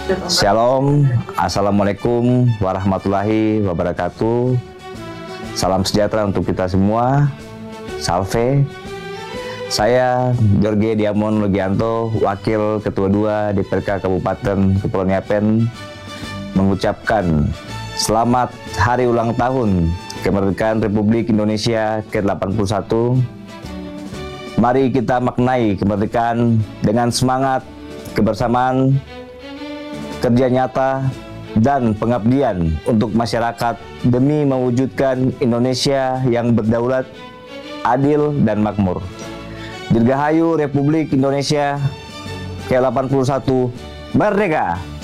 Shalom, Assalamualaikum warahmatullahi wabarakatuh. Salam sejahtera untuk kita semua. Salve. Saya Jorge Diamon Logianto, Wakil Ketua 2 DPRK Kabupaten Kepulauan Yapen, mengucapkan selamat hari ulang tahun kemerdekaan Republik Indonesia ke-81. Mari kita maknai kemerdekaan dengan semangat, kebersamaan, kerja nyata, dan pengabdian untuk masyarakat demi mewujudkan Indonesia yang berdaulat, adil, dan makmur. Dirgahayu Republik Indonesia ke-81 Merdeka!